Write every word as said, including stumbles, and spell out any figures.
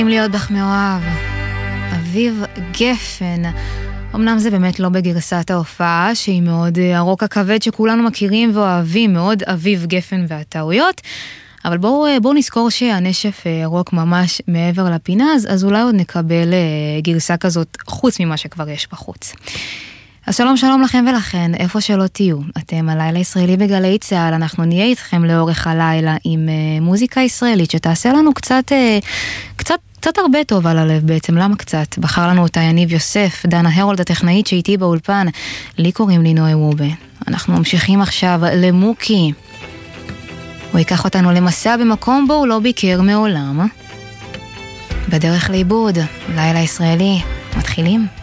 להיות בך מאוהב, אביב גפן. אמנם זה באמת לא בגרסת ההופעה, שהיא מאוד הרוק הכבד שכולנו מכירים ואוהבים, מאוד אביב גפן והטעויות, אבל בואו בוא נזכור שהנשף רוק ממש מעבר לפינה, אז, אז אולי עוד נקבל גרסה כזאת חוץ ממה שכבר יש בחוץ. אז שלום שלום לכם ולכן, איפה שלא תהיו, אתם הלילה ישראלי בגלי צהל, אנחנו נהיה איתכם לאורך הלילה עם uh, מוזיקה ישראלית שתעשה לנו קצת, uh, קצת, קצת הרבה טוב על הלב בעצם, למה קצת? בחר לנו אותה יניב יוסף, דנה הרולד הטכנאית שאיתי באולפן, לי קוראים לי נוי וובה. אנחנו ממשיכים עכשיו למוקי, הוא ייקח אותנו למסע במקום בו הוא לא ביקר מעולם, בדרך לאיבוד, לילה ישראלי, מתחילים.